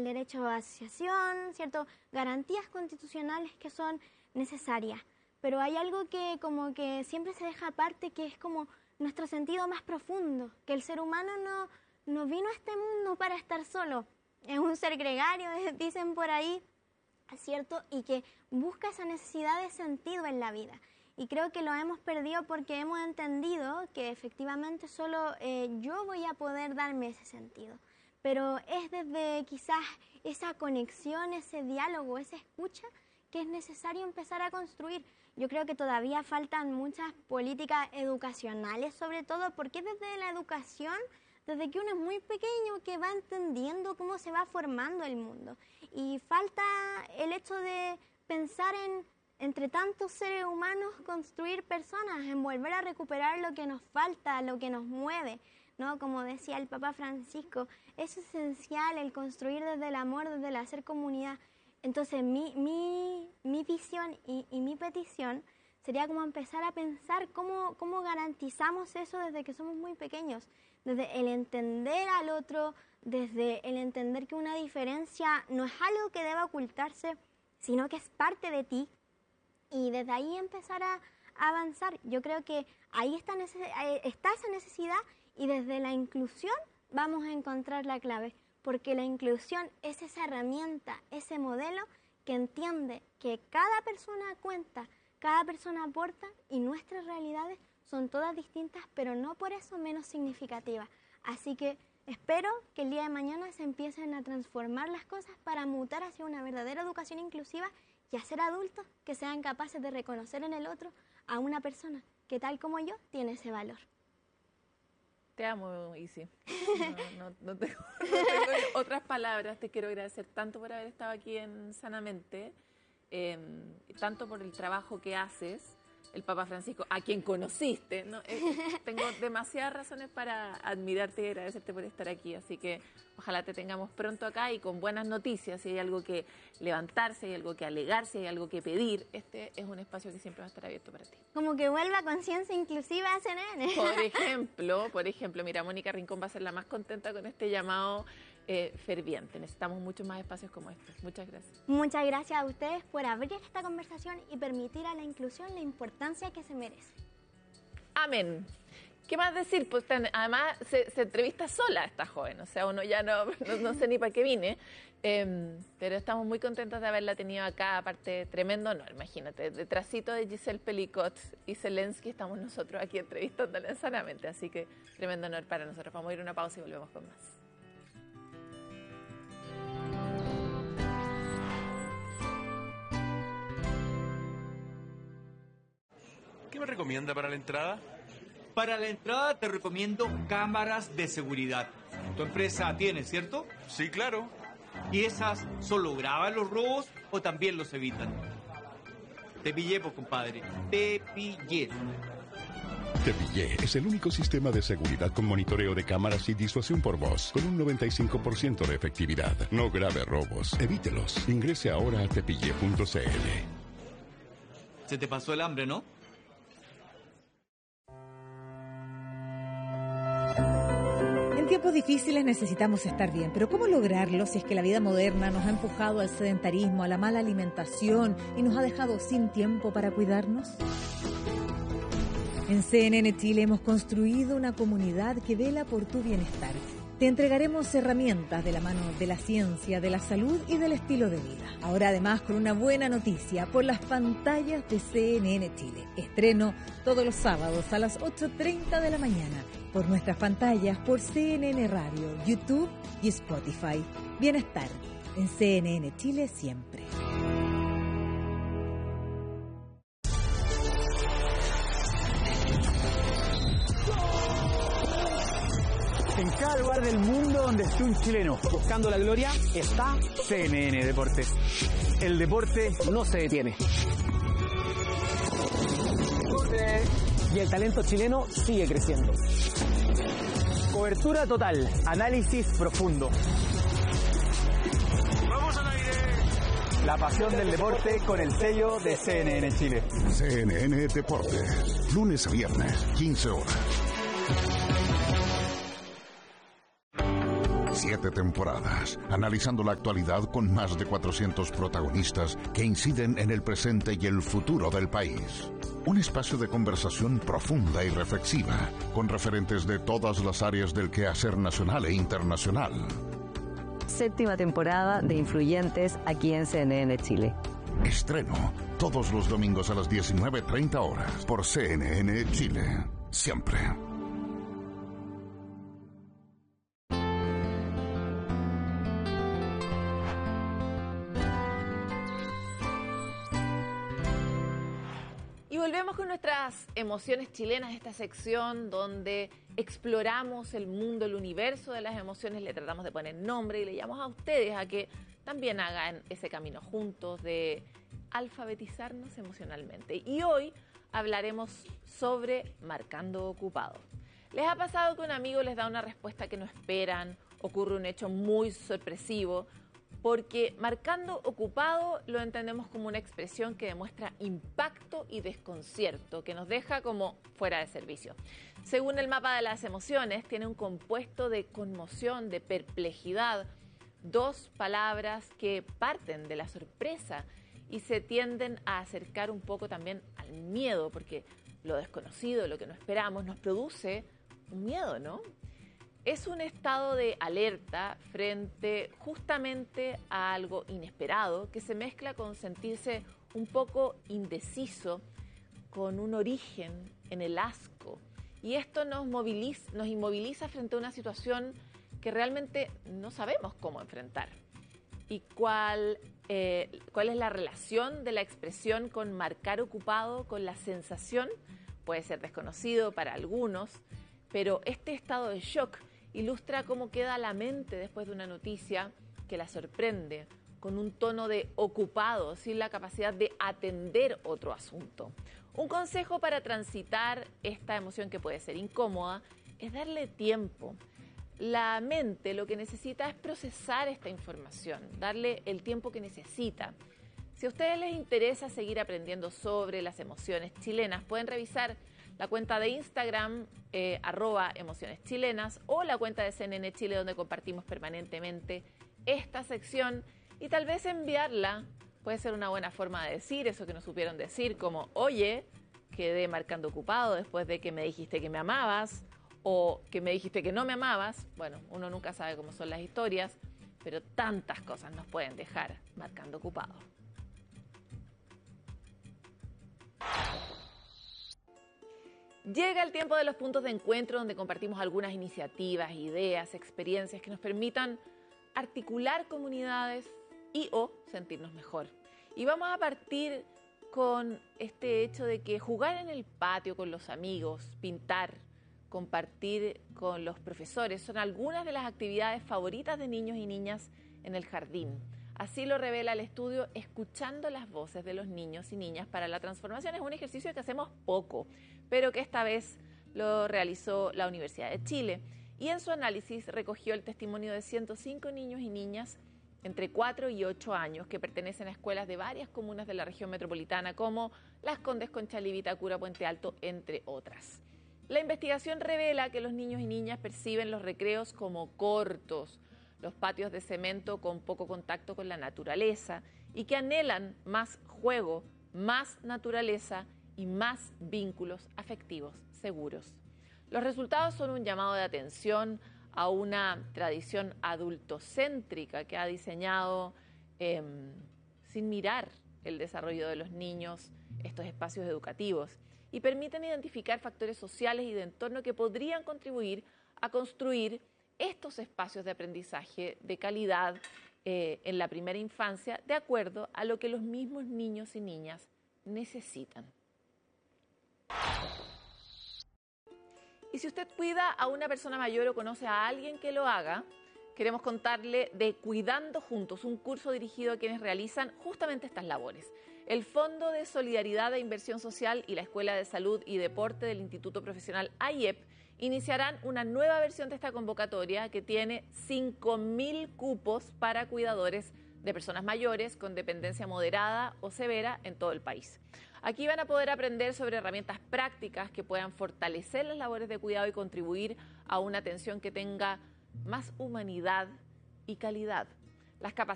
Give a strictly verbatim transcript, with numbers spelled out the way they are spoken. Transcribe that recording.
derecho a asociación, ¿cierto? Garantías constitucionales que son necesarias. Pero hay algo que como que siempre se deja aparte, que es como nuestro sentido más profundo, que el ser humano no, no vino a este mundo para estar solo. Es un ser gregario, dicen por ahí, ¿cierto? Y que busca esa necesidad de sentido en la vida. Y creo que lo hemos perdido porque hemos entendido que efectivamente solo eh, yo voy a poder darme ese sentido. Pero es desde quizás esa conexión, ese diálogo, esa escucha que es necesario empezar a construir. Yo creo que todavía faltan muchas políticas educacionales, sobre todo porque es desde la educación, desde que uno es muy pequeño, que va entendiendo cómo se va formando el mundo. Y falta el hecho de pensar en, entre tantos seres humanos, construir personas, en volver a recuperar lo que nos falta, lo que nos mueve, ¿no? Como decía el Papa Francisco, es esencial el construir desde el amor, desde el hacer comunidad. Entonces, mi, mi, mi visión y, y mi petición sería como empezar a pensar cómo, cómo garantizamos eso desde que somos muy pequeños, desde el entender al otro, desde el entender que una diferencia no es algo que deba ocultarse, sino que es parte de ti, y desde ahí empezar a, a avanzar. Yo creo que ahí está, está esa necesidad, y desde la inclusión vamos a encontrar la clave, porque la inclusión es esa herramienta, ese modelo que entiende que cada persona cuenta, cada persona aporta, y nuestras realidades son todas distintas, pero no por eso menos significativas. Así que espero que el día de mañana se empiecen a transformar las cosas para mutar hacia una verdadera educación inclusiva y hacer adultos que sean capaces de reconocer en el otro a una persona que, tal como yo, tiene ese valor. Te amo, Isi. No, no, no, tengo, no tengo otras palabras. Te quiero agradecer tanto por haber estado aquí en Sanamente, eh, tanto por el trabajo que haces. El Papa Francisco, a quien conociste, ¿no? Eh, tengo demasiadas razones para admirarte y agradecerte por estar aquí, así que ojalá te tengamos pronto acá y con buenas noticias. Si hay algo que levantarse, si hay algo que alegar, si hay algo que pedir, este es un espacio que siempre va a estar abierto para ti. Como que vuelva conciencia inclusiva a C N N. Por ejemplo, por ejemplo, mira, Mónica Rincón va a ser la más contenta con este llamado eh, ferviente. Necesitamos muchos más espacios como este. Muchas gracias. Muchas gracias a ustedes por abrir esta conversación y permitir a la inclusión la importancia que se merece. Amén. ¿Qué más decir? Pues además se, se entrevista sola esta joven, o sea, uno ya no, no, no sé ni para qué vine, eh, pero estamos muy contentos de haberla tenido acá, aparte tremendo honor, imagínate, detrásito de Giselle Pelicot y Zelensky estamos nosotros aquí entrevistándola Sanamente, así que tremendo honor para nosotros. Vamos a ir a una pausa y volvemos con más. ¿Qué me recomienda para la entrada? Para la entrada te recomiendo cámaras de seguridad. Tu empresa tiene, ¿cierto? Sí, claro. ¿Y esas solo graban los robos o también los evitan? Te pillé, pues, compadre. Te pillé. Te Pillé es el único sistema de seguridad con monitoreo de cámaras y disuasión por voz, con un noventa y cinco por ciento de efectividad. No grave robos, evítelos. Ingrese ahora a tepillé punto c l. Se te pasó el hambre, ¿no? En tiempos difíciles necesitamos estar bien, pero ¿cómo lograrlo si es que la vida moderna nos ha empujado al sedentarismo, a la mala alimentación y nos ha dejado sin tiempo para cuidarnos? En C N N Chile hemos construido una comunidad que vela por tu bienestar. Te entregaremos herramientas de la mano de la ciencia, de la salud y del estilo de vida. Ahora además con una buena noticia por las pantallas de C N N Chile. Estreno todos los sábados a las ocho treinta de la mañana por nuestras pantallas por C N N Radio, YouTube y Spotify. Bienestar en C N N Chile siempre. En cada lugar del mundo donde esté un chileno buscando la gloria, está C N N Deportes. El deporte no se detiene. Y el talento chileno sigue creciendo. Cobertura total, análisis profundo. ¡Vamos al aire! La pasión del deporte con el sello de C N N Chile. C N N Deportes, lunes a viernes, quince horas. Siete temporadas, analizando la actualidad con más de cuatrocientos protagonistas que inciden en el presente y el futuro del país. Un espacio de conversación profunda y reflexiva, con referentes de todas las áreas del quehacer nacional e internacional. Séptima temporada de Influyentes aquí en C N N Chile. Estreno todos los domingos a las diecinueve treinta horas por C N N Chile. Siempre. Y volvemos con nuestras emociones chilenas, esta sección donde exploramos el mundo, el universo de las emociones, le tratamos de poner nombre y le llamamos a ustedes a que también hagan ese camino juntos de alfabetizarnos emocionalmente. Y hoy hablaremos sobre marcando ocupado. ¿Les ha pasado que un amigo les da una respuesta que no esperan? Ocurre un hecho muy sorpresivo. Porque marcando ocupado lo entendemos como una expresión que demuestra impacto y desconcierto, que nos deja como fuera de servicio. Según el mapa de las emociones, tiene un compuesto de conmoción, de perplejidad, dos palabras que parten de la sorpresa y se tienden a acercar un poco también al miedo, porque lo desconocido, lo que no esperamos, nos produce un miedo, ¿no? Es un estado de alerta frente justamente a algo inesperado que se mezcla con sentirse un poco indeciso, con un origen en el asco. Y esto nos moviliza, nos inmoviliza frente a una situación que realmente no sabemos cómo enfrentar. ¿Y cuál, eh, cuál es la relación de la expresión con marcar ocupado con la sensación? Puede ser desconocido para algunos, pero este estado de shock ilustra cómo queda la mente después de una noticia que la sorprende, con un tono de ocupado, sin la capacidad de atender otro asunto. Un consejo para transitar esta emoción que puede ser incómoda es darle tiempo. La mente lo que necesita es procesar esta información, darle el tiempo que necesita. Si a ustedes les interesa seguir aprendiendo sobre las emociones chilenas, pueden revisar la cuenta de Instagram, eh, arroba emociones chilenas, o la cuenta de C N N Chile, donde compartimos permanentemente esta sección, y tal vez enviarla puede ser una buena forma de decir eso que no supieron decir, como, oye, quedé marcando ocupado después de que me dijiste que me amabas, o que me dijiste que no me amabas. Bueno, uno nunca sabe cómo son las historias, pero tantas cosas nos pueden dejar marcando ocupado. Llega el tiempo de los puntos de encuentro, donde compartimos algunas iniciativas, ideas, experiencias que nos permitan articular comunidades y o sentirnos mejor. Y vamos a partir con este hecho de que jugar en el patio con los amigos, pintar, compartir con los profesores son algunas de las actividades favoritas de niños y niñas en el jardín. Así lo revela el estudio Escuchando las voces de los niños y niñas para la transformación. Es un ejercicio que hacemos poco, pero que esta vez lo realizó la Universidad de Chile. Y en su análisis recogió el testimonio de ciento cinco niños y niñas entre cuatro y ocho años que pertenecen a escuelas de varias comunas de la región metropolitana, como Las Condes, Conchalí, Vitacura, Puente Alto, entre otras. La investigación revela que los niños y niñas perciben los recreos como cortos, los patios de cemento con poco contacto con la naturaleza, y que anhelan más juego, más naturaleza y más vínculos afectivos seguros. Los resultados son un llamado de atención a una tradición adultocéntrica que ha diseñado eh, sin mirar el desarrollo de los niños estos espacios educativos, y permiten identificar factores sociales y de entorno que podrían contribuir a construir estos espacios de aprendizaje de calidad eh, en la primera infancia, de acuerdo a lo que los mismos niños y niñas necesitan. Y si usted cuida a una persona mayor o conoce a alguien que lo haga, queremos contarle de Cuidando Juntos, un curso dirigido a quienes realizan justamente estas labores. El Fondo de Solidaridad e Inversión Social y la Escuela de Salud y Deporte del Instituto Profesional A I E P iniciarán una nueva versión de esta convocatoria que tiene cinco mil cupos para cuidadores de personas mayores con dependencia moderada o severa en todo el país. Aquí van a poder aprender sobre herramientas prácticas que puedan fortalecer las labores de cuidado y contribuir a una atención que tenga más humanidad y calidad. Las capacidades